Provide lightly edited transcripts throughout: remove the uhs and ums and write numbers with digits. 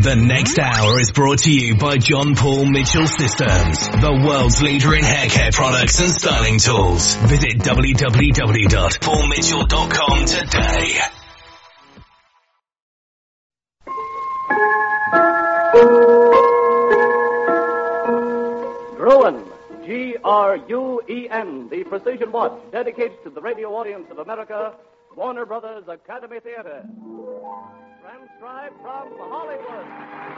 The next hour is brought to you by John Paul Mitchell Systems, the world's leader in hair care products and styling tools. Visit www.paulmitchell.com today. Gruen, Gruen, the precision watch dedicated to the radio audience of America, Warner Brothers Academy Theater. Transcribed from Hollywood.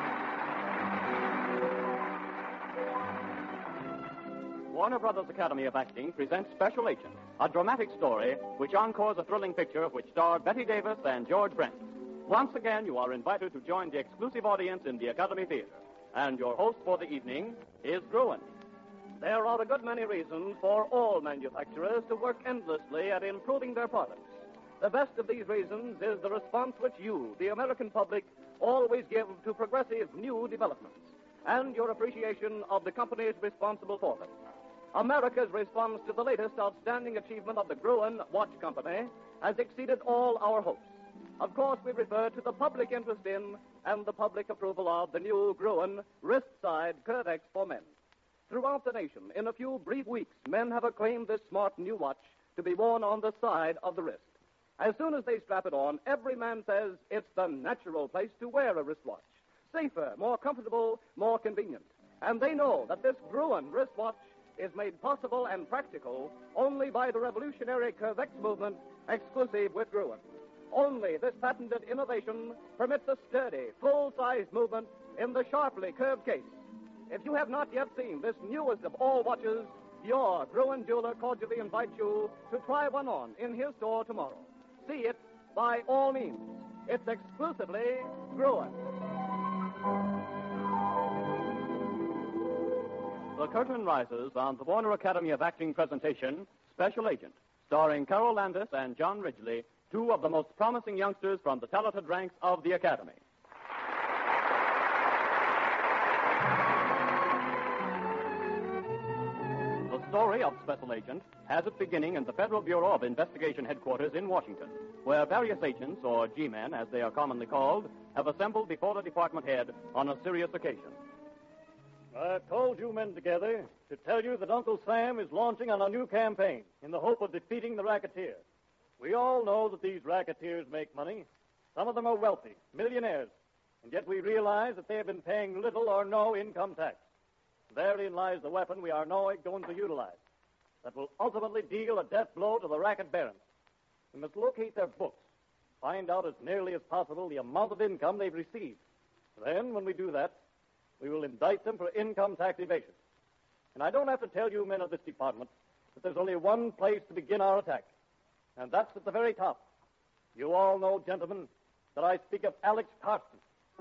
Warner Brothers Academy of Acting presents Special Agent, a dramatic story which encores a thrilling picture which starred Betty Davis and George Brent. Once again, you are invited to join the exclusive audience in the Academy Theater. And your host for the evening is Gruen. There are a good many reasons for all manufacturers to work endlessly at improving their products. The best of these reasons is the response which you, the American public, always give to progressive new developments, and your appreciation of the companies responsible for them. America's response to the latest outstanding achievement of the Gruen Watch Company has exceeded all our hopes. Of course, we refer to the public interest in and the public approval of the new Gruen wrist-side Curvex for men. Throughout the nation, in a few brief weeks, men have acclaimed this smart new watch to be worn on the side of the wrist. As soon as they strap it on, every man says it's the natural place to wear a wristwatch. Safer, more comfortable, more convenient. And they know that this Gruen wristwatch is made possible and practical only by the revolutionary Curvex movement exclusive with Gruen. Only this patented innovation permits a sturdy, full-size movement in the sharply curved case. If you have not yet seen this newest of all watches, your Gruen jeweler cordially invites you to try one on in his store tomorrow. See it by all means. It's exclusively Gruen. The curtain rises on the Warner Academy of Acting presentation, Special Agent, starring Carol Landis and John Ridgely, two of the most promising youngsters from the talented ranks of the Academy. The story of Special Agent has its beginning in the Federal Bureau of Investigation headquarters in Washington, where various agents, or G-men as they are commonly called, have assembled before the department head on a serious occasion. I've called you men together to tell you that Uncle Sam is launching on a new campaign in the hope of defeating the racketeer. We all know that these racketeers make money. Some of them are wealthy, millionaires, and yet we realize that they have been paying little or no income tax. Therein lies the weapon we are now going to utilize that will ultimately deal a death blow to the racket barons. We must locate their books, find out as nearly as possible the amount of income they've received. Then, when we do that, we will indict them for income tax evasion. And I don't have to tell you men of this department that there's only one place to begin our attack, and that's at the very top. You all know, gentlemen, that I speak of Alex Carson.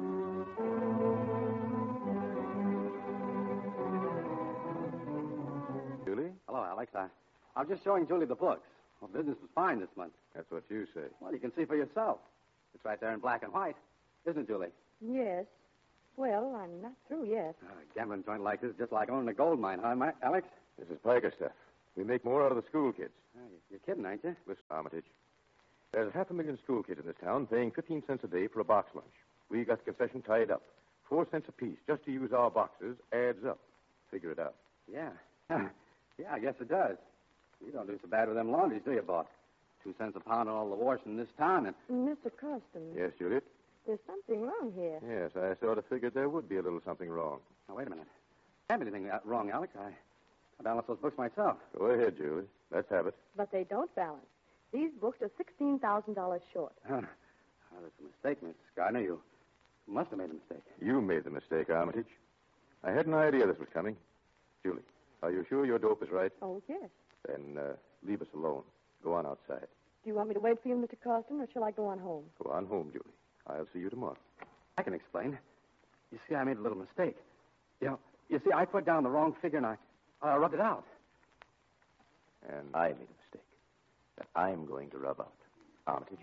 Julie? Hello, Alex. I was just showing Julie the books. Well, business was fine this month. That's what you say. Well, you can see for yourself. It's right there in black and white. Isn't it, Julie? Yes. Well, I'm not through yet. A gambling joint like this is just like owning a gold mine, huh, Alex? This is Piker stuff. We make more out of the school kids. You're kidding, ain't you? Listen, Armitage. There's 500,000 school kids in this town paying 15 cents a day for a box lunch. We got the concession tied up. 4 cents apiece just to use our boxes adds up. Figure it out. Yeah. Yeah, I guess it does. You don't do so bad with them laundries, do you, boss? 2 cents a pound on all the washing in this town, and... Mr. Carson. Yes, Juliet? There's something wrong here. Yes, I sort of figured there would be a little something wrong. Now, wait a minute. Can't be anything wrong, Alex. I balanced those books myself. Go ahead, Julie. Let's have it. But they don't balance. These books are $16,000 short. Oh, that's a mistake, Miss Gardner. You must have made a mistake. You made the mistake, Armitage. I had an idea this was coming. Julie, are you sure your dope is right? Oh, yes. Then leave us alone. Go on outside. Do you want me to wait for you, Mr. Carson, or shall I go on home? Go on home, Julie. I'll see you tomorrow. I can explain. You see, I made a little mistake. You see, I put down the wrong figure, and I rubbed it out. And I made a mistake that I'm going to rub out. Armitage.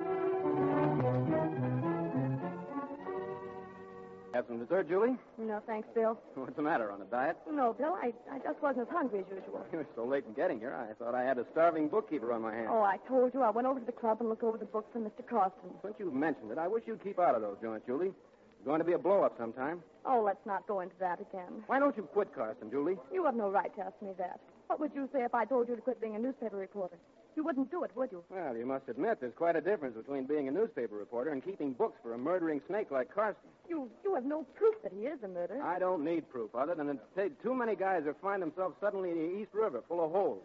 Have some dessert, Julie? No, thanks, Bill. What's the matter, on a diet? No, Bill, I just wasn't as hungry as usual. You were so late in getting here, I thought I had a starving bookkeeper on my hands. Oh, I told you. I went over to the club and looked over the books for Mr. Carson. Since you've mentioned it, I wish you'd keep out of those joints, Julie. It's going to be a blow-up sometime. Oh, let's not go into that again. Why don't you quit, Carson, Julie? You have no right to ask me that. What would you say if I told you to quit being a newspaper reporter? You wouldn't do it, would you? Well, you must admit there's quite a difference between being a newspaper reporter and keeping books for a murdering snake like Carson. You have no proof that he is a murderer. I don't need proof other than to take too many guys who find themselves suddenly in the East River full of holes.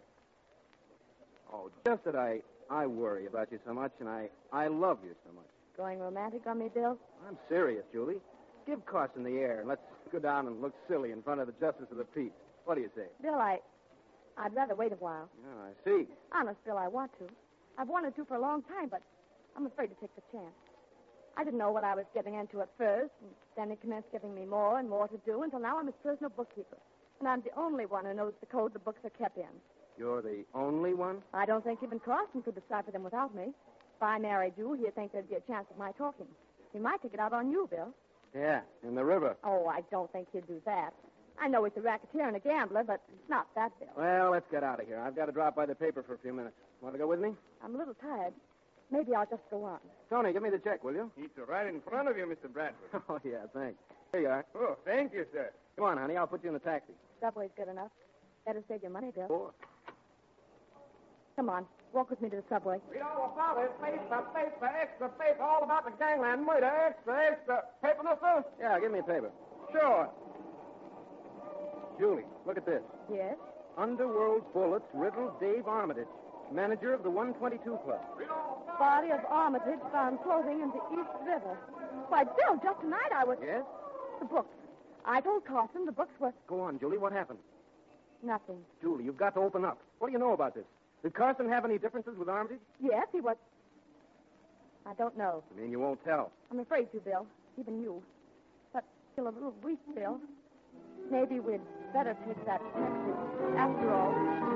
Oh, just that I worry about you so much, and I love you so much. Going romantic on me, Bill? I'm serious, Julie. Give Carson the air, and let's go down and look silly in front of the Justice of the Peace. What do you say? Bill, I'd rather wait a while. Oh, I see. Honest, Bill, I want to. I've wanted to for a long time, but I'm afraid to take the chance. I didn't know what I was getting into at first, and then he commenced giving me more and more to do until now I'm his personal bookkeeper. And I'm the only one who knows the code the books are kept in. You're the only one? I don't think even Carson could decipher them without me. If I married you, he'd think there'd be a chance of my talking. He might take it out on you, Bill. Yeah, in the river. Oh, I don't think he'd do that. I know he's a racketeer and a gambler, but not that, Bill. Well, let's get out of here. I've got to drop by the paper for a few minutes. Want to go with me? I'm a little tired. Maybe I'll just go on. Tony, give me the check, will you? It's right in front of you, Mr. Bradford. Oh, yeah, thanks. Here you are. Oh, thank you, sir. Come on, honey. I'll put you in the taxi. Subway's good enough. Better save your money, Bill. Sure. Come on. Walk with me to the subway. Read all about it. Extra paper, all about the gangland murder. Extra. Paper, no, sir? Yeah, give me a paper. Sure. Julie, look at this. Yes? Underworld Bullets riddled Dave Armitage, manager of the 122 Club. Body of Armitage found floating in the East River. Why, Bill, just tonight I was... Yes? The books. I told Carson the books were... Go on, Julie. What happened? Nothing. Julie, you've got to open up. What do you know about this? Did Carson have any differences with Armitage? Yes, he was... I don't know. I mean, you won't tell. I'm afraid to, Bill. Even you. But still a little weak, Bill. Maybe we'd better take that taxi. After all...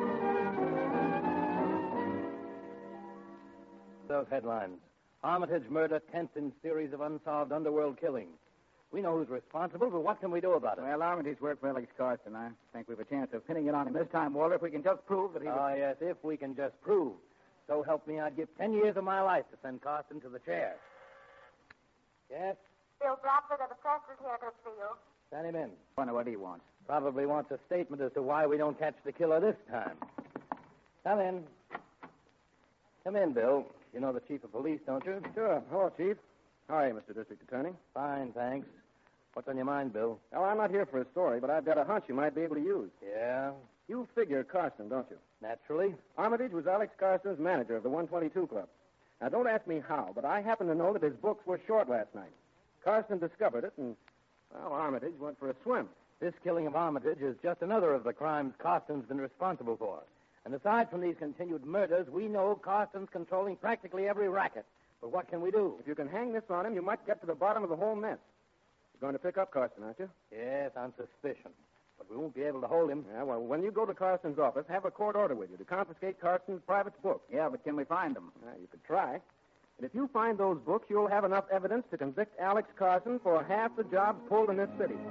Those headlines. Armitage murder, 10th in series of unsolved underworld killings. We know who's responsible, but what can we do about it? Well, Armitage worked for Alex Carson. I think we've a chance of pinning it on him this time, Walter, if we can just prove that he was... Oh, yes, if we can just prove. So help me, I'd give 10 years of my life to send Carson to the chair. Yes? Bill Bradford of the press is here to see you. Send him in. Wonder what he wants. Probably wants a statement as to why we don't catch the killer this time. Come in. Come in, Bill. You know the chief of police, don't you? Sure. Hello, Chief. How are you, Mr. District Attorney? Fine, thanks. What's on your mind, Bill? Well, I'm not here for a story, but I've got a hunch you might be able to use. Yeah, You figure Carson, don't you? naturally. Armitage was Alex Carson's manager of the 122 Club. Now, don't ask me how, but I happen to know that his books were short last night. Carson discovered it, and, well, Armitage went for a swim. This killing of Armitage is just another of the crimes Carson's been responsible for. And aside from these continued murders, we know Carson's controlling practically every racket. But what can we do? If you can hang this on him, you might get to the bottom of the whole mess. You're going to pick up Carson, aren't you? Yes, on suspicion. But we won't be able to hold him. Yeah, well, when you go to Carson's office, have a court order with you to confiscate Carson's private books. Yeah, but can we find him? You could try. And if you find those books, you'll have enough evidence to convict Alex Carson for half the jobs pulled in this city.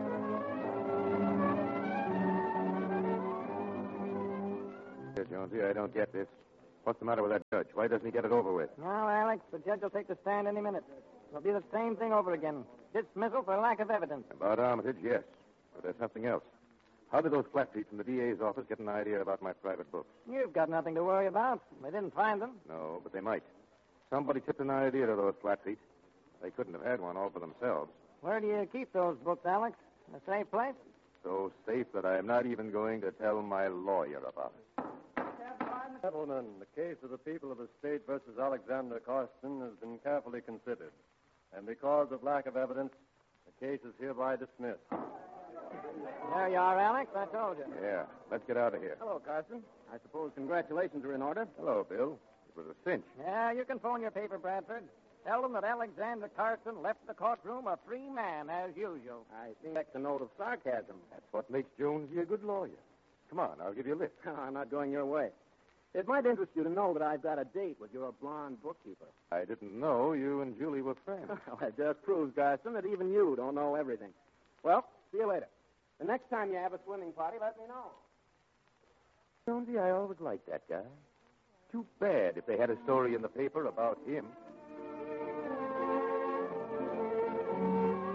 Here, Jonesy, I don't get this. What's the matter with that judge? Why doesn't he get it over with? Well, Alex, the judge will take the stand any minute. It'll be the same thing over again. Dismissal for lack of evidence. About Armitage, yes. But there's something else. How did those flat feet from the DA's office get an idea about my private books? You've got nothing to worry about. They didn't find them. No, but they might. Somebody tipped an idea to those flat feet. They couldn't have had one all for themselves. Where do you keep those books, Alex? In a safe place? So safe that I am not even going to tell my lawyer about it. Gentlemen, the case of the people of the state versus Alexander Carson has been carefully considered. And because of lack of evidence, the case is hereby dismissed. There you are, Alex. I told you. Yeah, let's get out of here. Hello, Carson. I suppose congratulations are in order. Hello, Bill. It was a cinch. Yeah, you can phone your paper, Bradford. Tell them that Alexander Carson left the courtroom a free man, as usual. I expect a note of sarcasm. That's what makes Jonesy a good lawyer. Come on, I'll give you a lift. I'm not going your way. It might interest you to know that I've got a date with your blonde bookkeeper. I didn't know you and Julie were friends. Well, it just proves, Carson, that even you don't know everything. Well, see you later. The next time you have a swimming party, let me know. Jonesy, I always liked that guy. Too bad if they had a story in the paper about him.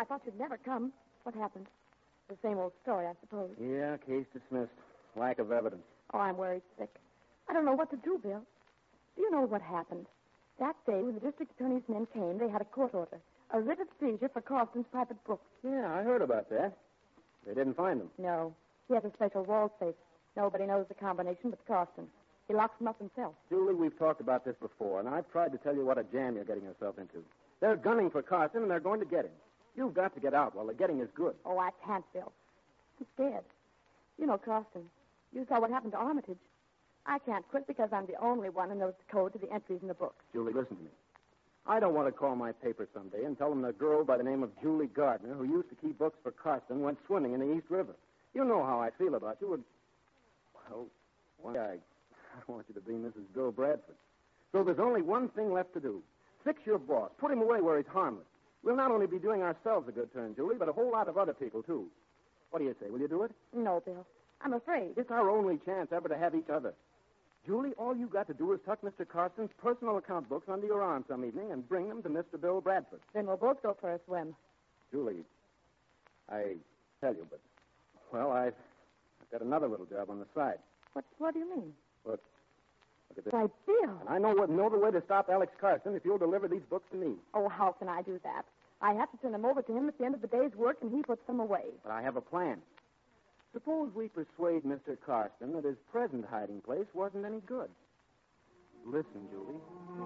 I thought you'd never come. What happened? The same old story, I suppose. Yeah, case dismissed. Lack of evidence. Oh, I'm worried sick. I don't know what to do, Bill. Do you know what happened? That day when the district attorney's men came, they had a court order. A writ of seizure for Carson's private books. Yeah, I heard about that. They didn't find them. No. He has a special wall safe. Nobody knows the combination but Carson. He locks them up himself. Julie, we've talked about this before, and I've tried to tell you what a jam you're getting yourself into. They're gunning for Carson, and they're going to get him. You've got to get out while the getting is good. Oh, I can't, Bill. I'm scared. You know Carson. You saw what happened to Armitage. I can't quit because I'm the only one who knows the code to the entries in the books. Julie, listen to me. I don't want to call my paper someday and tell them the girl by the name of Julie Gardner, who used to keep books for Carson, went swimming in the East River. You know how I feel about you. Well, one day I want you to be Mrs. Bill Bradford. So there's only one thing left to do. Fix your boss. Put him away where he's harmless. We'll not only be doing ourselves a good turn, Julie, but a whole lot of other people, too. What do you say? Will you do it? No, Bill. I'm afraid. It's our only chance ever to have each other. Julie, all you got to do is tuck Mr. Carson's personal account books under your arm some evening and bring them to Mr. Bill Bradford. Then we'll both go for a swim. Julie, I tell you, but, well, I've got another little job on the side. What do you mean? Look at this. Why, Bill. And I know the way to stop Alex Carson if you'll deliver these books to me. Oh, how can I do that? I have to turn them over to him at the end of the day's work, and he puts them away. But I have a plan. Suppose we persuade Mr. Carson that his present hiding place wasn't any good. Listen, Julie.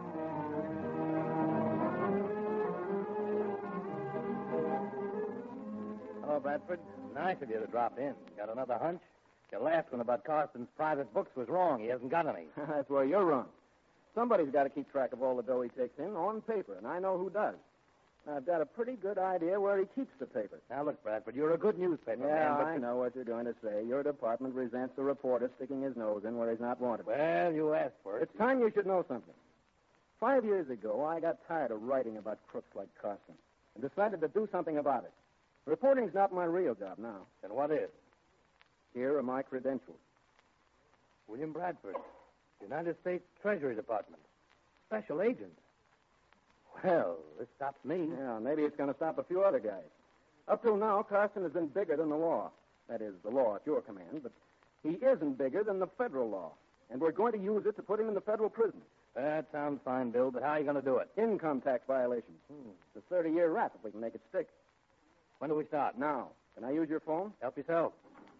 Hello, Bradford. Nice of you to drop in. Got another hunch? Your last one about Carson's private books was wrong. He hasn't got any. That's where you're wrong. Somebody's got to keep track of all the dough he takes in on paper, and I know who does. I've got a pretty good idea where he keeps the paper. Now, look, Bradford, you're a good newspaper man. Yeah, but I know what you're going to say. Your department resents a reporter sticking his nose in where he's not wanted. Well, you asked for it. It's time you should know something. 5 years ago, I got tired of writing about crooks like Carson and decided to do something about it. Reporting's not my real job now. Then what is? Here are my credentials. William Bradford, United States Treasury Department, special agent. Well, this stops me. Yeah, maybe it's going to stop a few other guys. Up till now, Carson has been bigger than the law. That is, the law at your command, but he isn't bigger than the federal law. And we're going to use it to put him in the federal prison. That sounds fine, Bill, but how are you going to do it? Income tax violations. It's a 30-year rap if we can make it stick. When do we start? Now. Can I use your phone? Help yourself.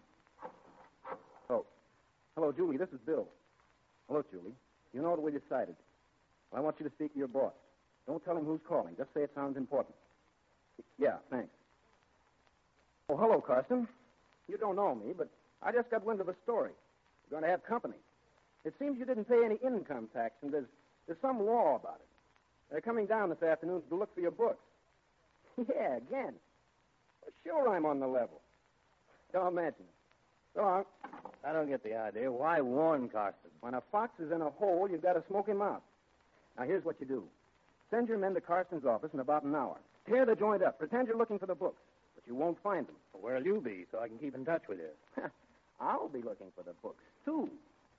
Oh. Hello, Julie. This is Bill. Hello, Julie. You know what we decided. Well, I want you to speak to your boss. Don't tell him who's calling. Just say it sounds important. Yeah, thanks. Oh, hello, Carson. You don't know me, but I just got wind of a story. You're going to have company. It seems you didn't pay any income tax, and there's some law about it. They're coming down this afternoon to look for your books. Yeah, again. Well, sure I'm on the level. Don't mention it. So long. I don't get the idea. Why warn Carson? When a fox is in a hole, you've got to smoke him out. Now, here's what you do. Send your men to Carson's office in about an hour. Tear the joint up. Pretend you're looking for the books, but you won't find them. Well, where'll you be so I can keep in touch with you? I'll be looking for the books, too.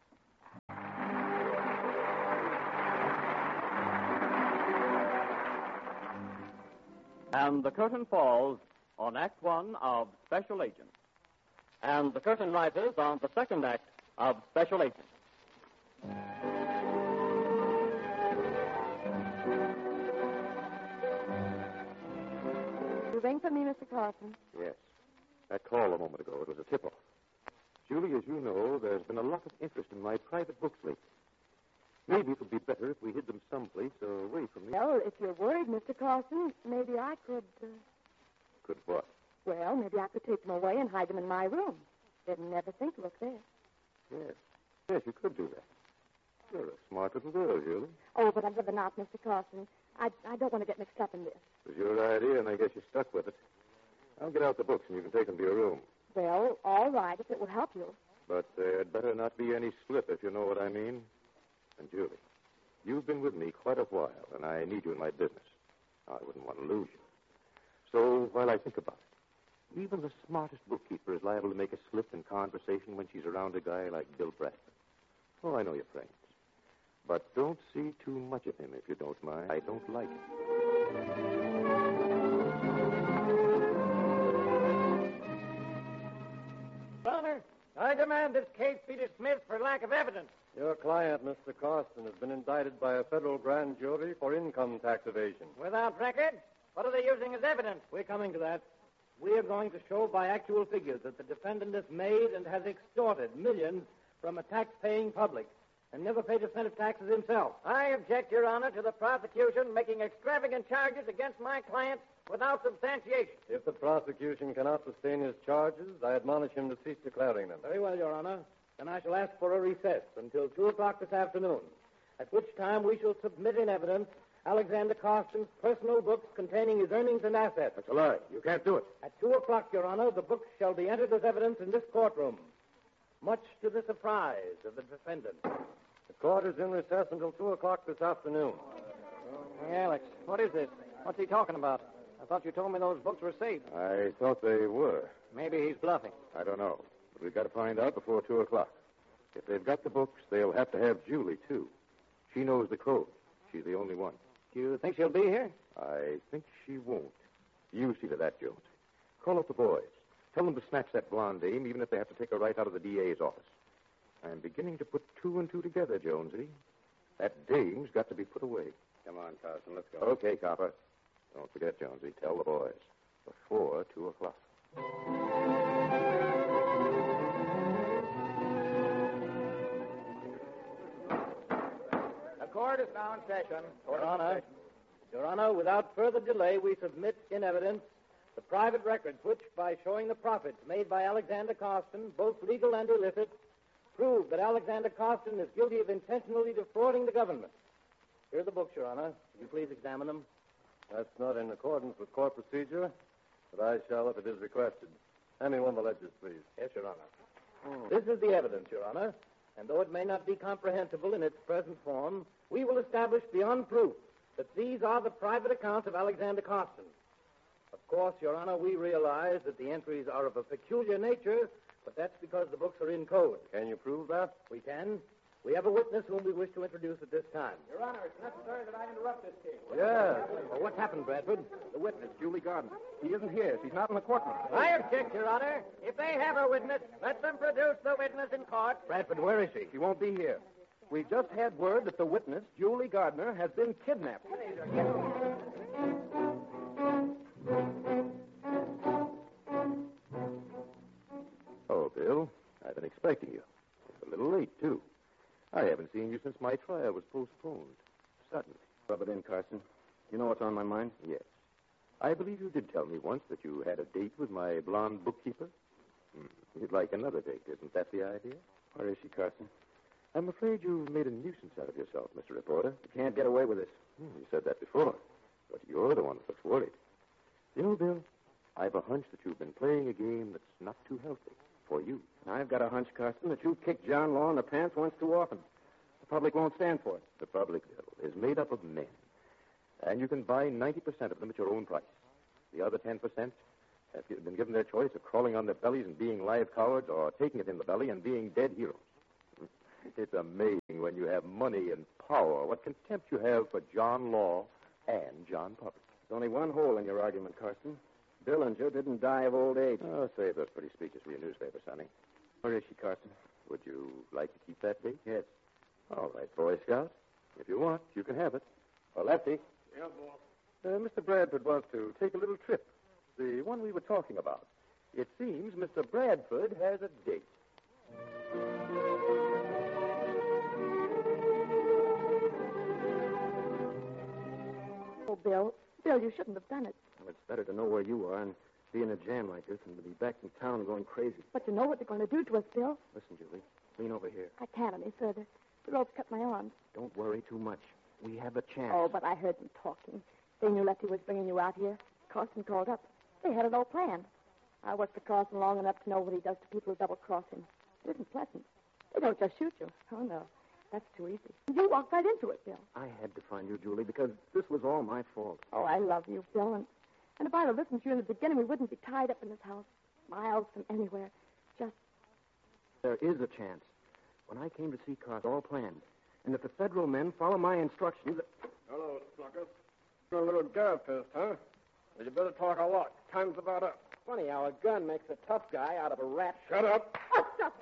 And the curtain falls on Act One of Special Agent. And the curtain rises on the second act of Special Agent. You ring for me, Mr. Carson? Yes. That call a moment ago, it was a tip-off. Julie, as you know, there's been a lot of interest in my private books lately. Maybe it would be better if we hid them someplace away from me. Well, if you're worried, Mr. Carson, maybe I could... Could what? Well, maybe I could take them away and hide them in my room. They'd never think to look there. Yes. Yes, you could do that. You're a smart little girl, Julie. Oh, but I'd rather not, Mr. Carson. I don't want to get mixed up in this. It was your idea, and I guess you're stuck with it. I'll get out the books, and you can take them to your room. Well, all right, if it will help you. But there'd better not be any slip, if you know what I mean. And, Julie, you've been with me quite a while, and I need you in my business. I wouldn't want to lose you. So, while I think about it, even the smartest bookkeeper is liable to make a slip in conversation when she's around a guy like Bill Bradford. Oh, I know you're friends. But don't see too much of him, if you don't mind. I don't like it. demand this case be dismissed for lack of evidence. Your client, Mr. Carston, has been indicted by a federal grand jury for income tax evasion. Without record? What are they using as evidence? We're coming to that. We are going to show by actual figures that the defendant has made and has extorted millions from a tax-paying public and never paid a cent of taxes himself. I object, Your Honor, to the prosecution making extravagant charges against my client without substantiation. If the prosecution cannot sustain his charges, I admonish him to cease declaring them. Very well, Your Honor. Then I shall ask for a recess until 2 o'clock this afternoon, at which time we shall submit in evidence Alexander Carston's personal books containing his earnings and assets. That's a lie. You can't do it. At 2 o'clock, Your Honor, the books shall be entered as evidence in this courtroom, much to the surprise of the defendant. The court is in recess until 2 o'clock this afternoon. Hey, Alex, what is this? What's he talking about? I thought you told me those books were safe. I thought they were. Maybe he's bluffing. I don't know. But we've got to find out before 2 o'clock. If they've got the books, they'll have to have Julie, too. She knows the code. She's the only one. Do you think she'll be here? I think she won't. You see to that, Jones. Call up the boys. Tell them to snatch that blonde dame, even if they have to take her right out of the DA's office. I'm beginning to put 2 and 2 together, Jonesy. That dame's got to be put away. Come on, Carson, let's go. Okay, Copper. Don't forget, Jonesy, tell the boys. Before 2 o'clock. The court is now in session. Your Honor, without further delay, we submit in evidence the private records which, by showing the profits made by Alexander Carston, both legal and illicit, prove that Alexander Carston is guilty of intentionally defrauding the government. Here are the books, Your Honor. Will you please examine them? That's not in accordance with court procedure, but I shall if it is requested. Hand me one of the ledgers, please. Yes, Your Honor. This is the evidence, Your Honor, and though it may not be comprehensible in its present form, we will establish beyond proof that these are the private accounts of Alexander Carston. Of course, Your Honor, we realize that the entries are of a peculiar nature, but that's because the books are in code. Can you prove that? We can. We have a witness whom we wish to introduce at this time. Your Honor, it's necessary that I interrupt this case. Yes. Well, what happened, Bradford? The witness, Julie Gardner. She isn't here. She's not in the courtroom. I object, Your Honor. If they have a witness, let them produce the witness in court. Bradford, where is she? She won't be here. We've just had word that the witness, Julie Gardner, has been kidnapped. Oh, Bill, I've been expecting you. It's a little late, too. I haven't seen you since my trial was postponed. Suddenly. Rub it in, Carson. You know what's on my mind? Yes. I believe you did tell me once that you had a date with my blonde bookkeeper. You'd like another date, isn't that the idea? Where is she, Carson? I'm afraid you've made a nuisance out of yourself, Mr. Reporter. You can't get away with this. You said that before, but you're the one that looks worried. You know, Bill, I've a hunch that you've been playing a game that's not too healthy for you. I've got a hunch, Carson, that you kicked John Law in the pants once too often. The public won't stand for it. The public, Bill, is made up of men. And you can buy 90% of them at your own price. The other 10% have been given their choice of crawling on their bellies and being live cowards or taking it in the belly and being dead heroes. It's amazing when you have money and power what contempt you have for John Law and John Puppet. There's only one hole in your argument, Carson. Dillinger didn't die of old age. Oh, save those pretty speeches for your newspaper, Sonny. Where is she, Carson? Would you like to keep that date? Yes. All right, Boy Scout. If you want, you can have it. Or Lefty. Yeah, boss. Mr. Bradford wants to take a little trip. The one we were talking about. It seems Mr. Bradford has a date. Oh, Bill. Bill, you shouldn't have done it. Well, it's better to know where you are and be in a jam like this than to be back in town going crazy. But you know what they're going to do to us, Bill. Listen, Julie. Lean over here. I can't any further. The rope's cut my arms. Don't worry too much. We have a chance. Oh, but I heard them talking. They knew Lefty was bringing you out here. Carson called up. They had it all planned. I worked for Carson long enough to know what he does to people who double-cross him. It isn't pleasant. They don't just shoot you. Oh, no. That's too easy. You walked right into it, Bill. I had to find you, Julie, because this was all my fault. Oh, I love you, Bill. And if I'd have listened to you in the beginning, we wouldn't be tied up in this house, miles from anywhere. Just... There is a chance. When I came to see Carson, all planned. And if the federal men follow my instructions... Hello, Sluckers. A little gab fest, huh? Well, you better talk a lot. Time's about up. Funny how a gun makes a tough guy out of a rat. Shut up. Oh, stop.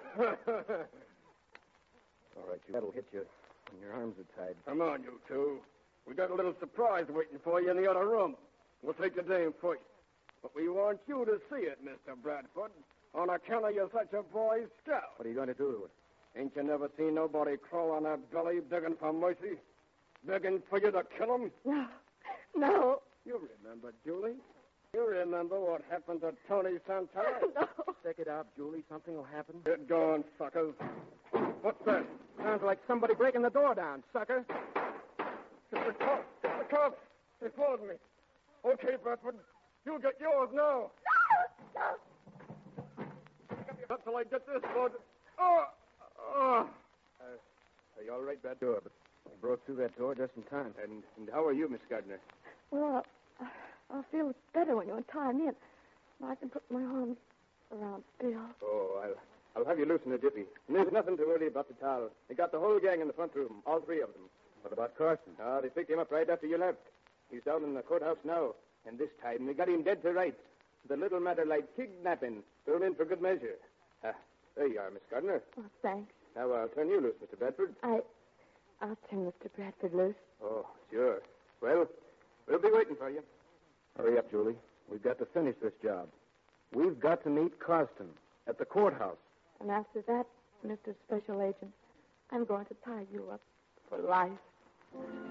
All right, you. That'll hit you when your arms are tied. Come on, you two. We got a little surprise waiting for you in the other room. We'll take the dame first. But we want you to see it, Mr. Bradford, on account of you're such a Boy Scout. What are you going to do to it? Ain't you never seen nobody crawl on their belly begging for mercy? Begging for you to kill 'em? No. You remember, Julie? You remember what happened to Tony Santana? No. Stick it out, Julie. Something will happen. Get going, suckers. What's that? Sounds like somebody breaking the door down, sucker. It's the cops. It's the cops. They followed me. Okay, Bradford. You'll get yours now. No. Not till I get this, bud. Oh! Are you all right, Brad? Sure, but we broke through that door just in time. And how are you, Miss Gardner? Well, I'll feel better when you untie me, and I can put my arms around Bill. Oh, I'll have you loose in a jiffy. And there's nothing to worry about the towel. They got the whole gang in the front room, all three of them. What about Carson? They picked him up right after you left. He's down in the courthouse now. And this time they got him dead to rights. The little matter like kidnapping thrown in for good measure. There you are, Miss Gardner. Oh, thanks. Now I'll turn you loose, Mr. Bradford. I'll turn Mr. Bradford loose. Oh, sure. Well, we'll be waiting for you. Hurry up, Julie. We've got to finish this job. We've got to meet Carston at the courthouse. And after that, Mr. Special Agent, I'm going to tie you up for life.